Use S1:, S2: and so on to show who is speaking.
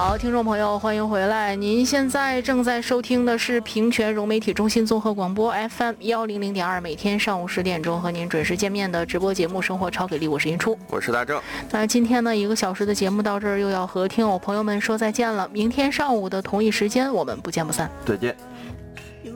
S1: 好，听众朋友，欢迎回来。您现在正在收听的是平泉融媒体中心综合广播 FM100.2，每天上午10点钟和您准时见面的直播节目《生活超给力》，我是云初，
S2: 我是大正。
S1: 那今天呢，1个小时的节目到这儿又要和听友朋友们说再见了。明天上午的同一时间，我们不见不散。
S2: 再见。